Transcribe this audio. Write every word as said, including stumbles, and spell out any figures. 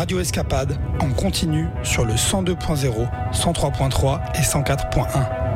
Radio Escapade en continu sur le cent deux point zéro, cent trois point trois et cent quatre point un.